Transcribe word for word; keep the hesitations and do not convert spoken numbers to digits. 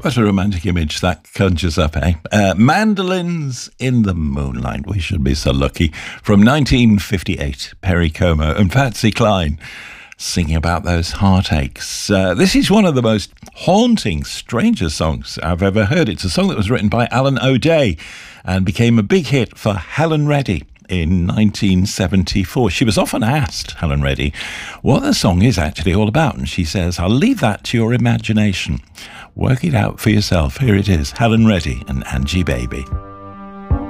What a romantic image that conjures up, eh? Uh, Mandolins in the Moonlight. We should be so lucky. From nineteen fifty-eight, Perry Como and Patsy Cline singing about those heartaches. Uh, this is one of the most haunting, strangest songs I've ever heard. It's a song that was written by Alan O'Day and became a big hit for Helen Reddy in nineteen seventy-four. She was often asked, Helen Reddy, what the song is actually all about. And she says, I'll leave that to your imagination. Work it out for yourself. Here it is, Helen Reddy and Angie Baby.